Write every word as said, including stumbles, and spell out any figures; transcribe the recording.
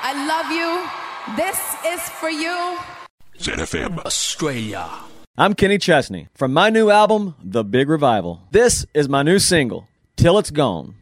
I love you. This is for you. Z F M Australia. I'm Kenny Chesney from my new album, The Big Revival. This is my new single, Till It's Gone.